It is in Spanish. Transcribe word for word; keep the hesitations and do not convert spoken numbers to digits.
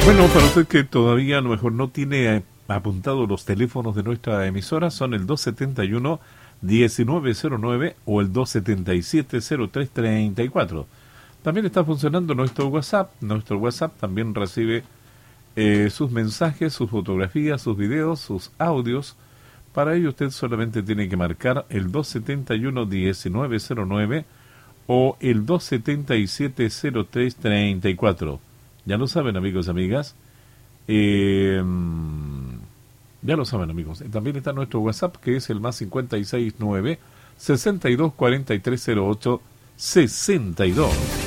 Bueno, para usted que todavía a lo mejor no tiene apuntado los teléfonos de nuestra emisora, son el dos setenta y uno, diecinueve cero nueve o el dos setenta y siete, cero tres treinta y cuatro. También está funcionando nuestro WhatsApp. Nuestro WhatsApp también recibe eh, sus mensajes, sus fotografías, sus videos, sus audios. Para ello usted solamente tiene que marcar el dos setenta y uno, diecinueve cero nueve o el dos setenta y siete, cero tres treinta y cuatro. Ya lo saben, amigos y amigas. Eh, ya lo saben, amigos. También está nuestro WhatsApp, que es el más cincuenta y seis nueve, sesenta y dos cuarenta y tres cero ocho sesenta y dos.